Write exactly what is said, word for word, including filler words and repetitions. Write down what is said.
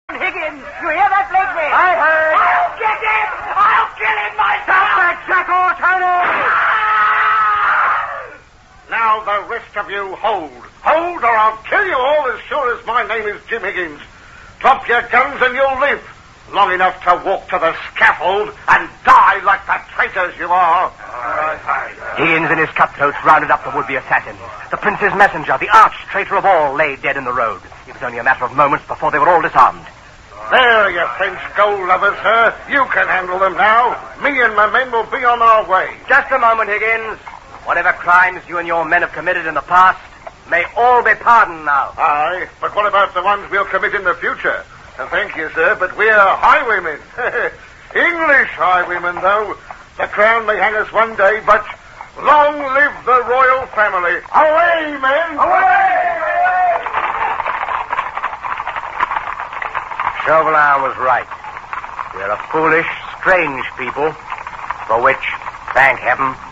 Higgins. You hear that, Blakeney? I heard. I'll get him! I'll kill him myself! Stop that, Jacko! Turn him! Now the rest of you hold. Hold or I'll kill you all as sure as my name is Jim Higgins. Drop your guns and you'll live long enough to walk to the scaffold and die like the traitors you are. Higgins and his cutthroats rounded up the would-be assassins. The prince's messenger, the arch-traitor of all, lay dead in the road. It was only a matter of moments before they were all disarmed. There, you French gold lovers, sir. You can handle them now. Me and my men will be on our way. Just a moment, Higgins. Whatever crimes you and your men have committed in the past may all be pardoned now. Aye, but what about the ones we'll commit in the future? Uh, thank you, sir, but we're highwaymen. English highwaymen, though. The crown may hang us one day, but long live the royal family. Away, men! Away! Chauvelin was right. We're a foolish, strange people, for which, thank heaven,